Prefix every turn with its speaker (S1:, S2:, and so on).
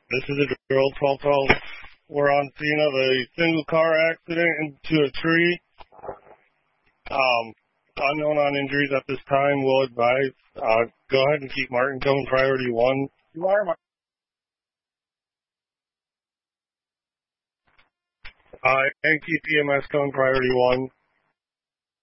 S1: This is a drill 1212. We're on scene of a single car accident into a tree. Unknown on injuries at this time. Will advise. Go ahead and keep Martin Cone priority 1.
S2: You are Martin.
S1: And keep EMS Cone priority 1.